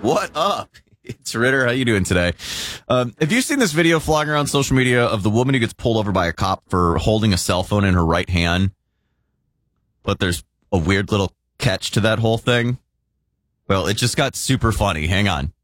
What up? It's Ritter. How you doing today? Have you seen this video flying around social media of the woman who gets pulled over by a cop for holding a cell phone in her right hand? But there's a weird little catch to that whole thing. Well, it just got super funny. Hang on.